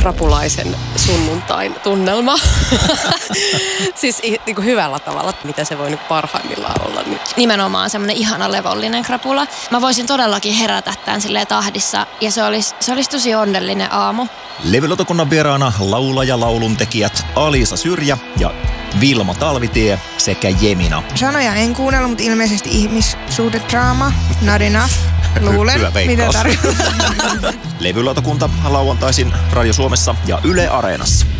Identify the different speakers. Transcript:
Speaker 1: krapulaisen sunnuntain tunnelma. Siis niin kuin hyvällä tavalla, mitä se voi nyt parhaimmillaan olla nyt.
Speaker 2: Nimenomaan semmoinen ihana levollinen krapula. Mä voisin todellakin herätä tämän silleen tahdissa ja se olisi tosi onnellinen aamu.
Speaker 3: Levylautakunnan vieraana laulaja lauluntekijät Alisa Syrjä ja Vilma Talvitie sekä Jemina.
Speaker 4: Sanoja en kuunnellut, mutta ilmeisesti ihmissuhdedraama. Not enough. Luulen, mitä tarkoittaa.
Speaker 3: Levylautakunta lauantaisin Radio Suomessa ja Yle Areenassa.